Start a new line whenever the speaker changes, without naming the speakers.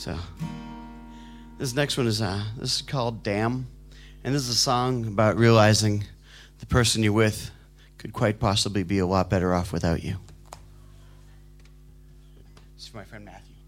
So this next one is this is called Damn, and this is a song about realizing the person you're with could quite possibly be a lot better off without you. This is for my friend Matthew.